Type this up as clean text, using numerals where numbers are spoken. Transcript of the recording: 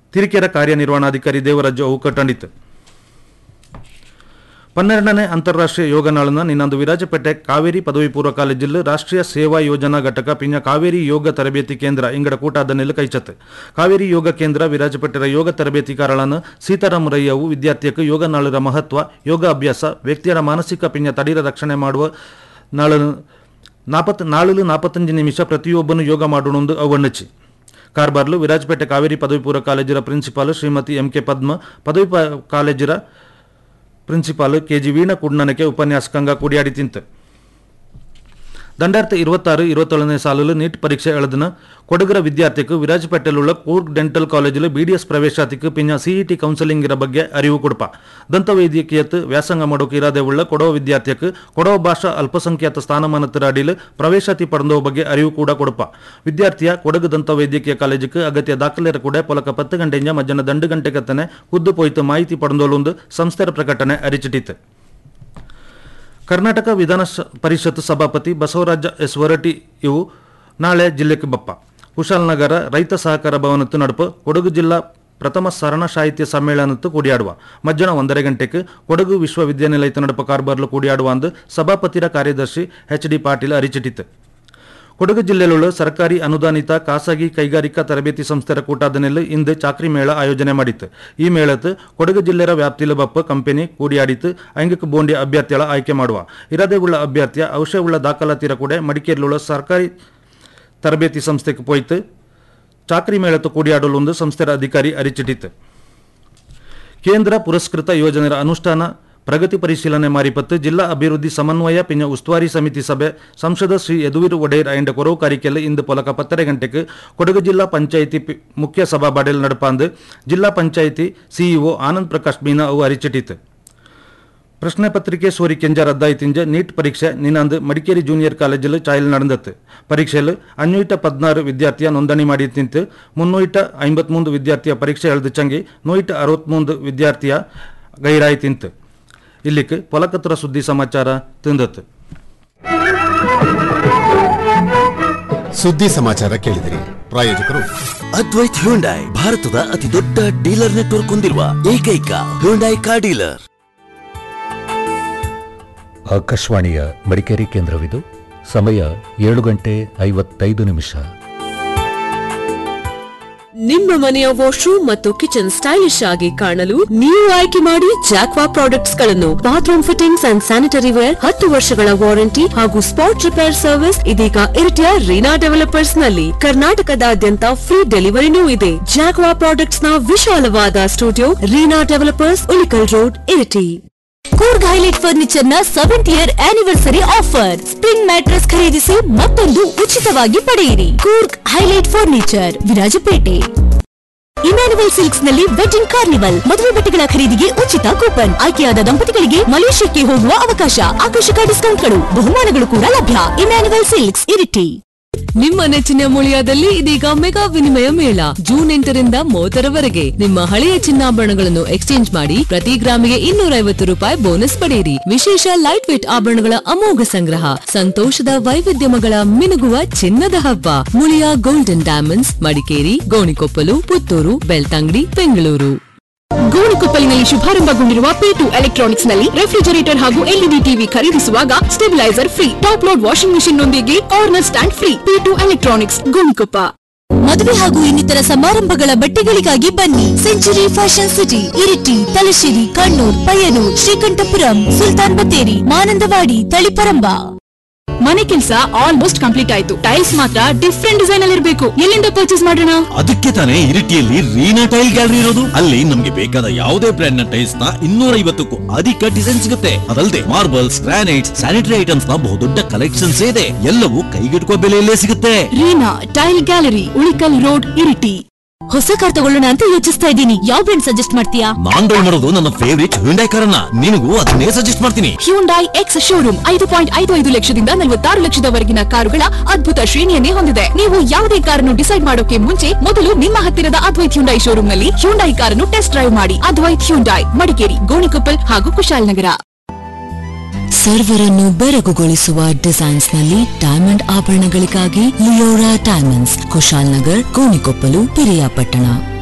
ತಿರಿಕೆರ ಕಾರ್ಯನಿರ್ವಹಣಾಧಿಕಾರಿ ದೇವರಾಜ ಔಕಟಂಡಿತು. 12ನೇ ಅಂತಾರಾಷ್ಟ್ರೀಯ ಯೋಗ ನಾಳನ್ನು ನಿನ್ನಂದು ವಿರಾಜಪೇಟೆ ಕಾವೇರಿ ಪದವಿ ಪೂರ್ವ ಕಾಲೇಜಿಲ್ ರಾಷ್ಟ್ರೀಯ ಸೇವಾ ಯೋಜನಾ ಘಟಕ ಪಿಂಜ ಕಾವೇರಿ ಯೋಗ ತರಬೇತಿ ಕೇಂದ್ರ ಇಂಗಡ ಕೂಟಾದನೆಲ್ಲ ಕೈಚತ್ತು. ಕಾವೇರಿ ಯೋಗ ಕೇಂದ್ರ ವಿರಾಜಪೇಟೆರ ಯೋಗ ತರಬೇತಿಕಾರಳನ್ನು ಸೀತಾರಾಮರಯ್ಯವು ವಿದ್ಯಾರ್ಥಿಯಕ್ಕೆ ಯೋಗ ನಾಳರ ಮಹತ್ವ, ಯೋಗ ಅಭ್ಯಾಸ, ವ್ಯಕ್ತಿಯರ ಮಾನಸಿಕ ಪಿಂಜ ತಡೀರ ರಕ್ಷಣೆ ಮಾಡುವ ನಾಳು 45 ನಿಮಿಷ ಪ್ರತಿಯೊಬ್ಬನು ಯೋಗ ಮಾಡೋಣೊಂದು ಅವಣ್ಣಚ್ಚಿ. ಕಾರ್ಬಾರ್ಲು ವಿರಾಜಪೇಟೆ ಕಾವೇರಿ ಪದವಿ ಪೂರ್ವ ಕಾಲೇಜಿನ ಪ್ರಿನ್ಸಿಪಾಲ್ ಶ್ರೀಮತಿ MK ಪದ್ಮ, ಪದವಿ ಕಾಲೇಜಿನ ಪ್ರಿನ್ಸಿಪಾಲ್ KG ವೀಣಾ ಕುಡ್ನನಕ್ಕೆ ಉಪನ್ಯಾಸಕಂಗ ಕೂಡಿಯಾಡಿ ತಿಂತು. 2026-27ನೇ ಸಾಲಲು ನೀಟ್ ಪರೀಕ್ಷೆ ಎಳೆದನ ಕೊಡಗರ ವಿದ್ಯಾರ್ಥಿக்கு ವಿರಾಜಪೇಟೆಯಲ್ಲಿರುವ ಕೂರ್ಗ್ ಡೆಂಟಲ್ ಕಾಲೇಜಿൽ BDS ಪ್ರವೇಶಾತಿக்கு ಪಿಂಜ CET ಕೌನ್ಸೆಲಿಂಗ್ ಇರ ಬಗ್ಗೆ ಅರಿವು ಕೊಡಪ. ದಂತವೈದ್ಯಕೀಯತ್ ವ್ಯಾಸಂಗ ಮಾಡೋಕೆ ಇರಾದೆ ಉಳ್ಳ ಕೊಡವ ವಿದ್ಯಾರ್ಥಿக்கு ಕೊಡವ ಭಾಷಾ ಅಲ್ಪಸಂಖ್ಯಾತ ಸ್ಥಾನಮಾನತರ ಅಡಿಯಲ್ಲಿ ಪ್ರವೇಶಾತಿ ಪಡೆದವ ಬಗ್ಗೆ ಅರಿವು ಕೂಡ ಕೊಡಪ. ವಿದ್ಯಾರ್ಥಿಯ ಕೊಡಗು ದಂತವೈದ್ಯಕೀಯ ಕಾಲೇಜಿಗೆ ಅಗತ್ಯ ದಾಖಲೆರ ಕೂಡ ಪೊಲಕ 10 ಗಂಟೆಯಿಂದ ಮಧ್ಯಾಹ್ನ 2 ಗಂಟೆಗತ್ತನೆ ಖುದ್ದು ಪೋಯ್ತು ಮಾಹಿತಿ ಪಡೆದೋಲೊಂದು ಸಂಸ್ಥೆಯ ಪ್ರಕಟಣೆ ಅರಿಚಿಟ್ಟಿತು. ಕರ್ನಾಟಕ ವಿಧಾನ ಪರಿಷತ್ ಸಭಾಪತಿ ಬಸವರಾಜ ಎಸ್ ಹೊರಟ್ಟಿ ಇವು ನಾಳೆ ಜಿಲ್ಲೆಗೆ ಬಪ್ಪ. ಕುಶಾಲನಗರ ರೈತ ಸಹಕಾರ ಭವನತ್ತು ನಡುಪ ಕೊಡಗು ಜಿಲ್ಲಾ ಪ್ರಥಮ ಸರಣ ಸಾಹಿತ್ಯ ಸಮ್ಮೇಳನತ್ತು ಕೂಡಿಯಾಡುವ. ಮಧ್ಯಾಹ್ನ 1:30 ಗಂಟೆಗೆ ಕೊಡಗು ವಿಶ್ವವಿದ್ಯಾನಿಲಯದ ನಡುಪ ಕಾರ್ಬಾರ್ಲು ಕೂಡಿಯಾಡುವ ಅಂದು ಸಭಾಪತಿರ ಕಾರ್ಯದರ್ಶಿ HD ಪಾಟೀಲ್ ಅರಿಚಿಟ್ಟಿತು. ಕೊಡಗು ಜಿಲ್ಲೆಯಲ್ಲಿರುವ ಸರ್ಕಾರಿ ಅನುದಾನಿತ ಖಾಸಗಿ ಕೈಗಾರಿಕಾ ತರಬೇತಿ ಸಂಸ್ಥೆಯ ಕೂಟಾದನೆಲ್ಲ ಇಂದು ಚಾಕ್ರಿ ಮೇಳ ಆಯೋಜನೆ ಮಾಡಿತ್ತು. ಈ ಮೇಳತ್ತು ಕೊಡಗು ಜಿಲ್ಲೆಯ ವ್ಯಾಪ್ತಿಲ ಬಪ್ಪ ಕಂಪನಿ ಕೂಡಿಯಾಡಿತ್ತು. ಐಂಗಿಕ ಬೋಂಡಿ ಅಭ್ಯರ್ಥಿಗಳ ಆಯ್ಕೆ ಮಾಡುವ. ಇರದೇ ಉಳ್ಳ ಅಭ್ಯರ್ಥಿಯ ಅವಶ್ಯವುಳ್ಳ ದಾಖಲಾತಿರ ಕೂಡ ಮಡಿಕೇರಿಯಲ್ಲಿರುವ ಸರ್ಕಾರಿ ತರಬೇತಿ ಸಂಸ್ಥೆಗೆ ಪೋಯ್ತು ಚಾಕ್ರಿ ಮೇಳತ್ತು ಕೂಡಿಯಾಡಲು ಒಂದು ಸಂಸ್ಥೆಯ ಅಧಿಕಾರಿ ಅರಿಚಿಟ್ಟಿತ್ತು. ಕೇಂದ್ರ ಪುರಸ್ಕೃತ ಯೋಜನೆಯ ಅನುಷ್ಠಾನ ಪ್ರಗತಿ ಪರಿಶೀಲನೆ ಮಾರಿಪತ್ತು ಜಿಲ್ಲಾ ಅಭಿವೃದ್ಧಿ ಸಮನ್ವಯ ಪಿಂಜ ಉಸ್ತುವಾರಿ ಸಮಿತಿ ಸಭೆ ಸಂಸದ ಶ್ರೀ ಯದುವೀರ್ ಒಡೆಯರ್ ಐಂಡ ಕೊರವು ಕಾರಿಕೆಯಲ್ಲಿ ಇಂದು ಪೊಲಕ 10 ಗಂಟೆಗೆ ಕೊಡಗು ಜಿಲ್ಲಾ ಪಂಚಾಯಿತಿ ಮುಖ್ಯ ಸಭಾ ಬಾಡೆಲ್ ನಡಪಾಂದು ಜಿಲ್ಲಾ ಪಂಚಾಯಿತಿ CEO ಆನಂದ್ ಪ್ರಕಾಶ್ ಮೀನಾ ಅವು ಅರಿಚಿಟ್ಟಿತು. ಪ್ರಶ್ನೆ ಪತ್ರಿಕೆ ಸೋರಿಕೆಂಜ ರದ್ದಾಯಿತಿಂಜ ನೀಟ್ ಪರೀಕ್ಷೆ ನಿನ್ನಂದು ಮಡಿಕೇರಿ ಜೂನಿಯರ್ ಕಾಲೇಜಿಲ್ ಚಾಯಲ್ ನಡೆದತ್ತು. ಪರೀಕ್ಷೆಯಲ್ಲಿ 516 ವಿದ್ಯಾರ್ಥಿಯ ನೋಂದಣಿ ಮಾಡಿ ತಿಂತು 353 ವಿದ್ಯಾರ್ಥಿಯ ಪರೀಕ್ಷೆ ಎಳೆದು ಚಂಗಿ 163 ವಿದ್ಯಾರ್ಥಿಯ ಗೈರಾಯಿ ತಿಂತು. ಇಲ್ಲಿಕ್ಕೆ ಪೊಲಕತ್ರ ಸುದ್ದಿ ಸಮಾಚಾರ ತಿಂದತ್ತು. ಸುದ್ದಿ ಸಮಾಚಾರ ಕೇಳಿದಿರಿ. ಪ್ರಾಯೋಜಕರು ಅದ್ವೈತ್ ಹ್ಯುಂಡೈ, ಭಾರತದ ಅತಿ ದೊಡ್ಡ ಡೀಲರ್ ನೆಟ್ವರ್ಕ್ ಹೊಂದಿರುವ ಏಕೈಕ ಹ್ಯುಂಡೈ ಕಾರ್ ಡೀಲರ್. ಆಕಾಶವಾಣಿಯ ಮಡಿಕೇರಿ ಕೇಂದ್ರವಿದು. ಸಮಯ 7:55. ನಿಮ್ಮ ಮನೆಯ ವಾಶ್ರೂಮ್ ಮತ್ತು ಕಿಚನ್ ಸ್ಟೈಲಿಶ್ ಆಗಿ ಕಾಣಲು ನೀವು ಆಯ್ಕೆ ಮಾಡಿ ಜಾಕ್ವಾ ಪ್ರಾಡಕ್ಟ್ಸ್ ಗಳನ್ನು. Bathroom fittings and sanitary wear, 10 ವರ್ಷಗಳ ವಾರಂಟಿ ಹಾಗೂ ಸ್ಪಾಟ್ ರಿಪೇರ್ ಸರ್ವಿಸ್ ಇದೀಗ ಇರಿಟಿಯ ರೀನಾ ಡೆವಲಪರ್ಸ್ ನಲ್ಲಿ. ಕರ್ನಾಟಕದಾದ್ಯಂತ ಫ್ರೀ ಡೆಲಿವರಿನೂ ಇದೆ. ಜಾಕ್ವಾ ಪ್ರಾಡಕ್ಟ್ಸ್ ನ ವಿಶಾಲವಾದ studio, Reena developers, Ulikkal road, Iritty. Coorg highlight furniture ನ 7th year anniversary offer. Spring mattress ಖರೀದಿಸಿ ಮತ್ತೊಂದು ಉಚಿತವಾಗಿ ಪಡೆಯಿರಿ. Coorg highlight furniture, Virajpet. Emmanuel silks ನಲ್ಲಿ ವೆಡ್ಡಿಂಗ್ ಕಾರ್ನಿವಲ್, ಮದುವೆ ಬಟ್ಟೆಗಳ ಖರೀದಿಗೆ ಉಚಿತ ಕೂಪನ್, ಆಯ್ಕೆಯಾದ ದಂಪತಿಗಳಿಗೆ ಮಲೇಷ್ಯಾಕ್ಕೆ ಹೋಗುವ ಅವಕಾಶ, ಆಕರ್ಷಕ ಡಿಸ್ಕೌಂಟ್ಗಳು, ಬಹುಮಾನಗಳು ಕೂಡ ಲಭ್ಯ. Emmanuel silks, Iritty. ನಿಮ್ಮ ನೆಚ್ಚಿನ ಮುಳಿಯಾದಲ್ಲಿ ಇದೀಗ ಮೆಗಾ ವಿನಿಮಯ ಮೇಳ ಜೂನ್ 8ರಿಂದ 30ರವರೆಗೆ. ನಿಮ್ಮ ಹಳೆಯ ಚಿನ್ನಾಭರಣಗಳನ್ನು ಎಕ್ಸ್ಚೇಂಜ್ ಮಾಡಿ ಪ್ರತಿ ಗ್ರಾಮಿಗೆ 250 ರೂಪಾಯಿ ಬೋನಸ್ ಪಡೆಯಿರಿ. ವಿಶೇಷ ಲೈಟ್ ವೇಟ್ ಆಭರಣಗಳ ಅಮೋಘ ಸಂಗ್ರಹ, ಸಂತೋಷದ ವೈವಿಧ್ಯಮಗಳ ಮಿನುಗುವ ಚಿನ್ನದ ಹಬ್ಬ. Muliya golden diamonds, Madikeri, Gonikoppal, Puttur, Belthangady, Bengaluru. ಗೋಣಿಕೊಪ್ಪಲಿನಲ್ಲಿ ಶುಭಾರಂಭಗೊಂಡಿರುವ P2 electronics ನಲ್ಲಿ ರೆಫ್ರಿಜರೇಟರ್ ಹಾಗೂ LED ಟಿವಿ ಖರೀದಿಸುವಾಗ stabiliser free, top load washing machine ನೊಂದಿಗೆ corner stand free. P2 electronics, Gonikoppa. ಮದುವೆ ಹಾಗೂ ಇನ್ನಿತರ ಸಮಾರಂಭಗಳ ಬಟ್ಟೆಗಳಿಗಾಗಿ ಬನ್ನಿ century fashion city, Iritty, Thalassery, Kannur, Payyanur, Sreekandapuram, Sultan Battery, Manandavadi, Taliparamba. ಮನೆ ಕೆಲಸ ಆಲ್ಮೋಸ್ಟ್ ಕಂಪ್ಲೀಟ್ ಆಯ್ತು. ಟೈಲ್ಸ್ ಮಾತ್ರ ಡಿಫ್ರೆಂಟ್ ಡಿಸೈನ್ ಅಲ್ಲಿ ಇರಬೇಕು. ಎಲ್ಲಿಂದ ಪರ್ಚೇಸ್ ಮಾಡೋಣ? ಅದಕ್ಕೆ ತಾನೇ ಇರಿಟಿಯಲ್ಲಿ ರೀನಾ ಟೈಲ್ ಗ್ಯಾಲರಿ ಇರೋದು. ಅಲ್ಲಿ ನಮ್ಗೆ ಬೇಕಾದ ಯಾವುದೇ ಬ್ರ್ಯಾಂಡ್ ನ ಟೈಲ್ಸ್ ನ 250ಕ್ಕೂ ಅಧಿಕ ಡಿಸೈನ್ ಸಿಗುತ್ತೆ. ಅದಲ್ಲದೆ ಮಾರ್ಬಲ್ಸ್, ಗ್ರಾನೈಟ್ಸ್, ಸ್ಯಾನಿಟರಿ ಐಟಮ್ಸ್ ನ ಬಹುದೊಡ್ಡ ಕಲೆಕ್ಷನ್ಸ್ ಇದೆ. ಎಲ್ಲವೂ ಕೈಗೆಟುಕುವ ಬೆಲೆಯಲ್ಲೇ ಸಿಗುತ್ತೆ. Reena tail gallery, Ulikkal road, Iritty. ಹೊಸ ಕಾರ್ ತಗೊಳ್ಳೋಣ ಅಂತ ಯೋಚಿಸ್ತಾ ಇದ್ದೀನಿ. ಯಾವ ಬ್ರ್ಯಾಂಡ್ ಸಜೆಸ್ಟ್ ಮಾಡ್ತೀಯಾ? ನಾನ್ ತಗೊಂಡಿರೋದು ನನ್ನ ಫೇವರಿಟ್ ಹ್ಯುಂಡೈ ಕಾರನ್ನ. ನಿನಗೂ ಅದನ್ನೇ ಸಜೆಸ್ಟ್ ಮಾಡ್ತೀನಿ. ಹ್ಯುಂಡೈ ಎಕ್ಸ್ ಶೋರೂಮ್ 5.55 ಲಕ್ಷದಿಂದ 46 ಲಕ್ಷದವರೆಗಿನ ಕಾರುಗಳ ಅದ್ಭುತ ಶ್ರೇಣಿಯನ್ನೇ ಹೊಂದಿದೆ. ನೀವು ಯಾವುದೇ ಕಾರನ್ನು ಡಿಸೈಡ್ ಮಾಡೋಕೆ ಮುಂಚೆ ಮೊದಲು ನಿಮ್ಮ ಹತ್ತಿರದ ಅದ್ವೈತ್ ಹ್ಯುಂಡೈ ಶೋರೂಮ್ ನಲ್ಲಿ ಹ್ಯುಂಡೈ ಕಾರನ್ನು ಟೆಸ್ಟ್ ಡ್ರೈವ್ ಮಾಡಿ. ಅದ್ವೈತ್ ಹ್ಯುಂಡೈ, ಮಡಿಕೇರಿ, ಗೋಣಿಕೊಪ್ಪಲ್ ಹಾಗೂ ಕುಶಾಲನಗರ. ಸರ್ವರನ್ನು ಬೆರಗುಗೊಳಿಸುವ ಡಿಸೈನ್ಸ್ ನಲ್ಲಿ diamond ಆಭರಣಗಳಿಗಾಗಿ Leora diamonds, Kushalnagar, Gonikoppal, Piriyapatna.